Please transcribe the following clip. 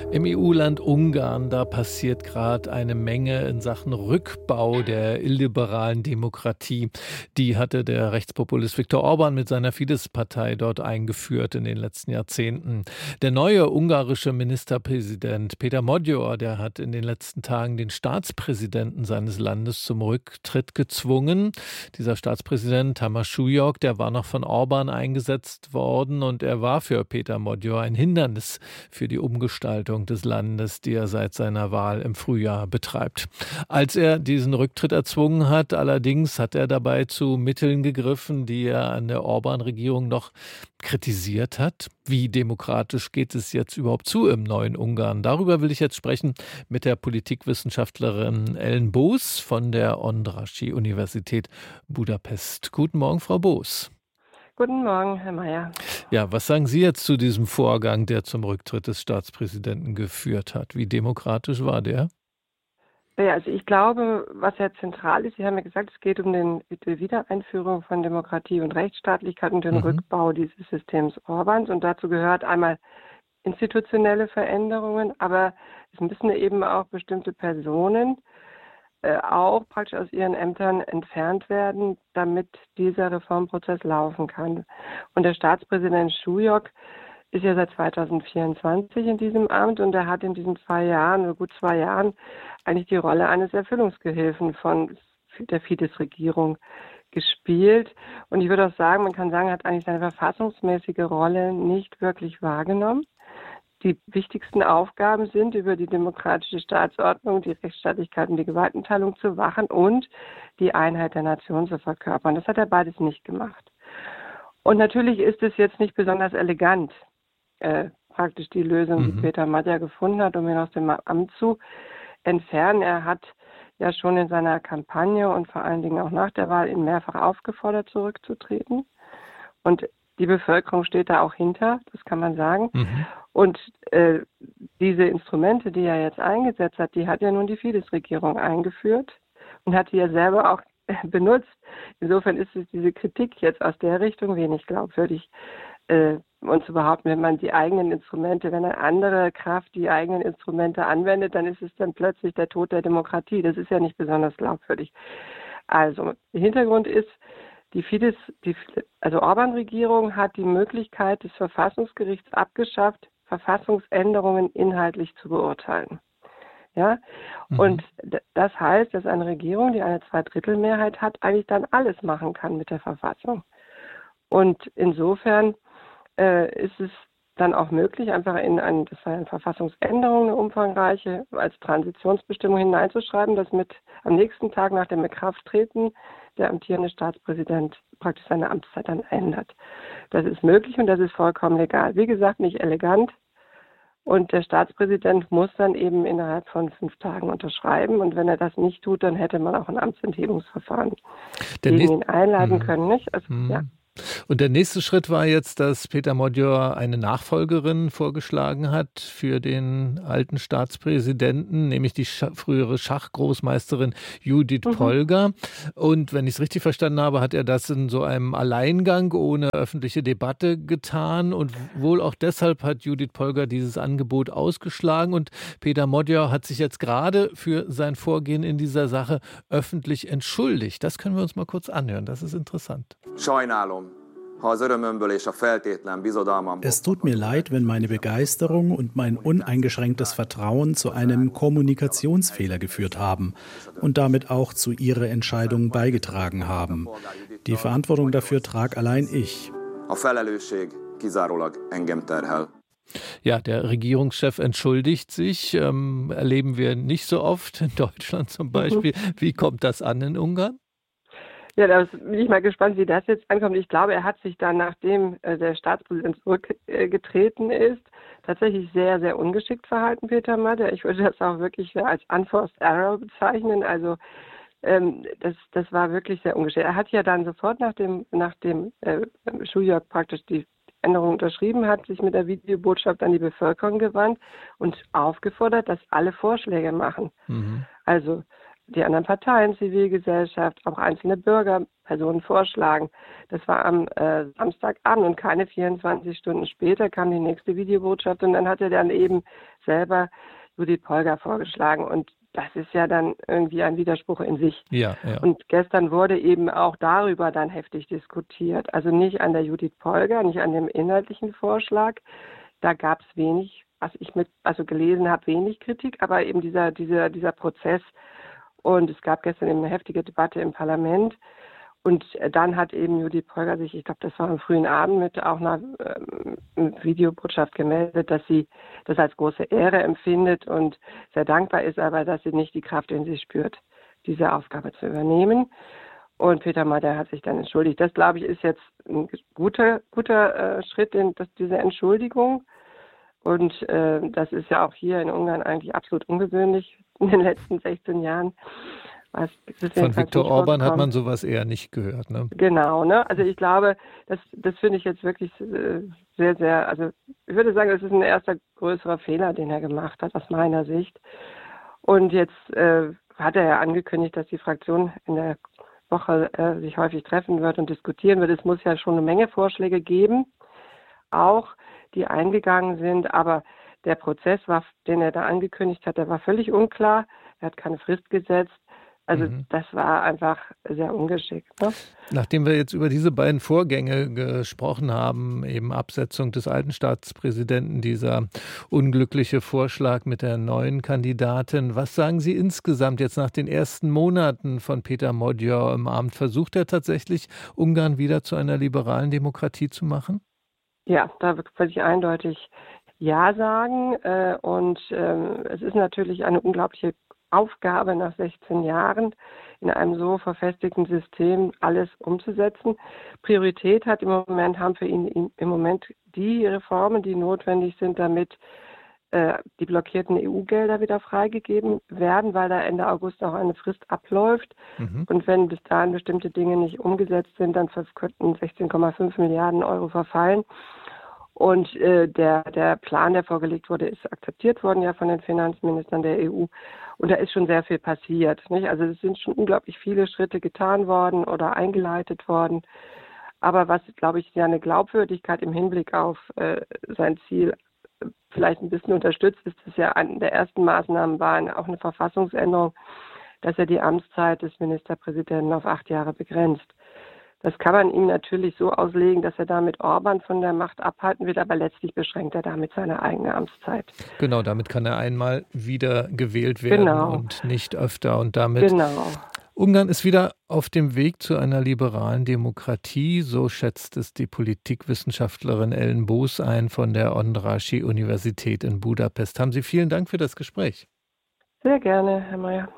Im EU-Land Ungarn, da passiert gerade eine Menge in Sachen Rückbau der illiberalen Demokratie. Die hatte der Rechtspopulist Viktor Orban mit seiner Fidesz-Partei dort eingeführt in den letzten Jahrzehnten. Der neue ungarische Ministerpräsident Peter Modyor, der hat in den letzten Tagen den Staatspräsidenten seines Landes zum Rücktritt gezwungen. Dieser Staatspräsident Tamás Súlyog, der war noch von Orban eingesetzt worden und er war für Peter Modyor ein Hindernis für die Umgestaltung des Landes, die er seit seiner Wahl im Frühjahr betreibt. Als er diesen Rücktritt erzwungen hat, allerdings hat er dabei zu Mitteln gegriffen, die er an der Orban-Regierung noch kritisiert hat. Wie demokratisch geht es jetzt überhaupt zu im neuen Ungarn? Darüber will ich jetzt sprechen mit der Politikwissenschaftlerin Ellen Boos von der Andrássy-Universität Budapest. Guten Morgen, Frau Boos. Guten Morgen, Herr Mayer. Ja, was sagen Sie jetzt zu diesem Vorgang, der zum Rücktritt des Staatspräsidenten geführt hat? Wie demokratisch war der? Ja, also ich glaube, was ja zentral ist, Sie haben ja gesagt, es geht um die Wiedereinführung von Demokratie und Rechtsstaatlichkeit und den Rückbau dieses Systems Orbans. Und dazu gehört einmal institutionelle Veränderungen, aber es müssen eben auch bestimmte Personen auch praktisch aus ihren Ämtern entfernt werden, damit dieser Reformprozess laufen kann. Und der Staatspräsident Súlyog ist ja seit 2024 in diesem Amt und er hat in diesen 2 Jahren, oder gut 2 Jahren, eigentlich die Rolle eines Erfüllungsgehilfen von der Fidesz-Regierung gespielt. Und ich würde auch sagen, man kann sagen, er hat eigentlich seine verfassungsmäßige Rolle nicht wirklich wahrgenommen. Die wichtigsten Aufgaben sind, über die demokratische Staatsordnung, die Rechtsstaatlichkeit und die Gewaltenteilung zu wachen und die Einheit der Nation zu verkörpern. Das hat er beides nicht gemacht. Und natürlich ist es jetzt nicht besonders elegant, praktisch die Lösung, die Peter Modyor gefunden hat, um ihn aus dem Amt zu entfernen. Er hat ja schon in seiner Kampagne und vor allen Dingen auch nach der Wahl ihn mehrfach aufgefordert, zurückzutreten. Und die Bevölkerung steht da auch hinter, das kann man sagen. Und diese Instrumente, die er jetzt eingesetzt hat, die hat ja nun die Fidesz-Regierung eingeführt und hat die ja selber auch benutzt. Insofern ist es diese Kritik jetzt aus der Richtung wenig glaubwürdig. Und zu behaupten, wenn man die eigenen Instrumente, wenn eine andere Kraft die eigenen Instrumente anwendet, dann ist es dann plötzlich der Tod der Demokratie. Das ist ja nicht besonders glaubwürdig. Also, der Hintergrund ist, also Orban-Regierung hat die Möglichkeit des Verfassungsgerichts abgeschafft, Verfassungsänderungen inhaltlich zu beurteilen. Ja? Und das heißt, dass eine Regierung, die eine Zweidrittelmehrheit hat, eigentlich dann alles machen kann mit der Verfassung. Und insofern ist es dann auch möglich, einfach das war eine Verfassungsänderung, eine umfangreiche, als Transitionsbestimmung hineinzuschreiben, dass am nächsten Tag nach dem Inkrafttreten der amtierende Staatspräsident praktisch seine Amtszeit dann ändert. Das ist möglich und das ist vollkommen legal. Wie gesagt, nicht elegant. Und der Staatspräsident muss dann eben innerhalb von 5 Tagen unterschreiben. Und wenn er das nicht tut, dann hätte man auch ein Amtsenthebungsverfahren gegen ihn einleiten können, nicht? Also, ja. Und der nächste Schritt war jetzt, dass Peter Modyor eine Nachfolgerin vorgeschlagen hat für den alten Staatspräsidenten, nämlich die frühere Schachgroßmeisterin Judith Polgar. Und wenn ich es richtig verstanden habe, hat er das in so einem Alleingang ohne öffentliche Debatte getan. Und wohl auch deshalb hat Judith Polgar dieses Angebot ausgeschlagen. Und Peter Modyor hat sich jetzt gerade für sein Vorgehen in dieser Sache öffentlich entschuldigt. Das können wir uns mal kurz anhören. Das ist interessant. Es tut mir leid, wenn meine Begeisterung und mein uneingeschränktes Vertrauen zu einem Kommunikationsfehler geführt haben und damit auch zu Ihrer Entscheidung beigetragen haben. Die Verantwortung dafür trage allein ich. Ja, der Regierungschef entschuldigt sich. Erleben wir nicht so oft in Deutschland zum Beispiel. Wie kommt das an in Ungarn? Ja, da bin ich mal gespannt, wie das jetzt ankommt. Ich glaube, er hat sich dann, nachdem der Staatspräsident zurückgetreten ist, tatsächlich sehr, sehr ungeschickt verhalten, Peter Modyor. Ich würde das auch wirklich als unforced error bezeichnen. Also das war wirklich sehr ungeschickt. Er hat ja dann sofort, nachdem Súlyog praktisch die Änderung unterschrieben hat, sich mit der Videobotschaft an die Bevölkerung gewandt und aufgefordert, dass alle Vorschläge machen. Also die anderen Parteien, Zivilgesellschaft, auch einzelne Bürger, Personen vorschlagen. Das war am Samstagabend und keine 24 Stunden später kam die nächste Videobotschaft und dann hat er dann eben selber Judith Polgar vorgeschlagen und das ist ja dann irgendwie ein Widerspruch in sich. Ja. Und gestern wurde eben auch darüber dann heftig diskutiert. Also nicht an der Judith Polgar, nicht an dem inhaltlichen Vorschlag. Da gab es wenig, was ich gelesen habe, wenig Kritik, aber eben dieser Prozess. Und es gab gestern eben eine heftige Debatte im Parlament. Und dann hat eben Judith Polgar sich, ich glaube, das war am frühen Abend, mit auch einer Videobotschaft gemeldet, dass sie das als große Ehre empfindet und sehr dankbar ist, aber dass sie nicht die Kraft in sich spürt, diese Aufgabe zu übernehmen. Und Peter Mader hat sich dann entschuldigt. Das, glaube ich, ist jetzt ein guter Schritt, diese Entschuldigung. Und das ist ja auch hier in Ungarn eigentlich absolut ungewöhnlich in den letzten 16 Jahren. Von Viktor Orban hat man sowas eher nicht gehört, ne? Genau, ne? Also ich glaube, das finde ich jetzt wirklich sehr, sehr, also ich würde sagen, das ist ein erster größerer Fehler, den er gemacht hat, aus meiner Sicht. Und jetzt hat er ja angekündigt, dass die Fraktion in der Woche sich häufig treffen wird und diskutieren wird. Es muss ja schon eine Menge Vorschläge geben, auch die eingegangen sind, aber der Prozess, den er da angekündigt hat, der war völlig unklar. Er hat keine Frist gesetzt. Also das war einfach sehr ungeschickt. Ne? Nachdem wir jetzt über diese beiden Vorgänge gesprochen haben, eben Absetzung des alten Staatspräsidenten, dieser unglückliche Vorschlag mit der neuen Kandidatin, was sagen Sie insgesamt jetzt nach den ersten Monaten von Peter Magyar im Amt? Versucht er tatsächlich, Ungarn wieder zu einer liberalen Demokratie zu machen? Ja, da würde ich eindeutig Ja sagen. Und es ist natürlich eine unglaubliche Aufgabe nach 16 Jahren in einem so verfestigten System alles umzusetzen. Priorität haben für ihn im Moment die Reformen, die notwendig sind, damit die blockierten EU-Gelder wieder freigegeben werden, weil da Ende August auch eine Frist abläuft. Und wenn bis dahin bestimmte Dinge nicht umgesetzt sind, dann könnten 16,5 Milliarden Euro verfallen. Und der Plan, der vorgelegt wurde, ist akzeptiert worden ja von den Finanzministern der EU. Und da ist schon sehr viel passiert. Nicht? Also es sind schon unglaublich viele Schritte getan worden oder eingeleitet worden. Aber was, glaube ich, seine Glaubwürdigkeit im Hinblick auf sein Ziel vielleicht ein bisschen unterstützt, ist, dass ja eine der ersten Maßnahmen war auch eine Verfassungsänderung, dass er die Amtszeit des Ministerpräsidenten auf 8 Jahre begrenzt. Das kann man ihm natürlich so auslegen, dass er damit Orban von der Macht abhalten will, aber letztlich beschränkt er damit seine eigene Amtszeit. Genau, damit kann er einmal wieder gewählt werden und nicht öfter. Und damit Ungarn ist wieder auf dem Weg zu einer liberalen Demokratie, so schätzt es die Politikwissenschaftlerin Ellen Boos ein von der Andrássy Universität in Budapest. Haben Sie vielen Dank für das Gespräch. Sehr gerne, Herr Mayer.